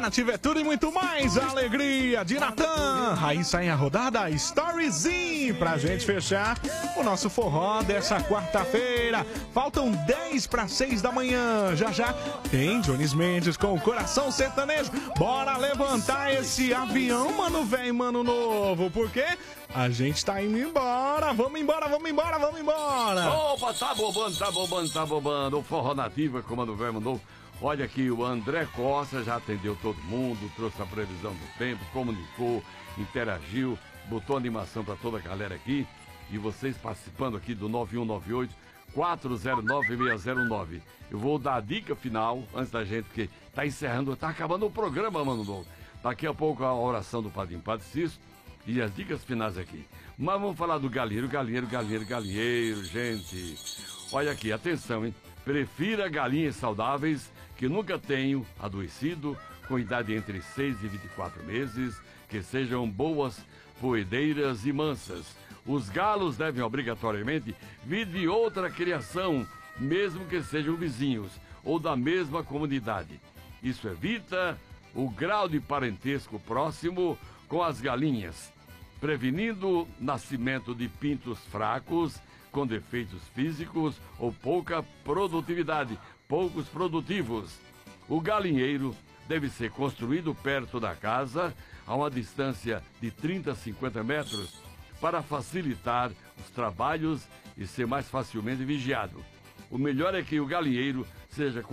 Nativa é tudo e muito mais. A alegria de Natan. Aí sai a rodada Storyzinho pra gente fechar o nosso forró dessa quarta-feira. Faltam 10 para 6 da manhã. Já já tem Jones Mendes com o Coração Sertanejo. Bora levantar esse avião, mano velho, mano novo. Porque a gente tá indo embora. Vamos embora, vamos embora, vamos embora. Opa, tá bobando, tá bobando, tá bobando. O forró Nativa, comando velho, mandou. Olha aqui, o André Costa já atendeu todo mundo, trouxe a previsão do tempo, comunicou, interagiu, botou animação para toda a galera aqui. E vocês participando aqui do 9198-409-609. Eu vou dar a dica final, antes da gente, porque tá encerrando, tá acabando o programa, mano. Daqui a pouco a oração do Padre Cício e as dicas finais aqui. Mas vamos falar do galinheiro, gente. Olha aqui, atenção, hein? Prefira galinhas saudáveis que nunca tenham adoecido, com idade entre 6 e 24 meses, que sejam boas, poedeiras e mansas. Os galos devem obrigatoriamente vir de outra criação, mesmo que sejam vizinhos ou da mesma comunidade. Isso evita o grau de parentesco próximo com as galinhas, prevenindo o nascimento de pintos fracos, com defeitos físicos ou pouca produtividade, poucos produtivos. O galinheiro deve ser construído perto da casa, a uma distância de 30 a 50 metros, para facilitar os trabalhos e ser mais facilmente vigiado. O melhor é que o galinheiro seja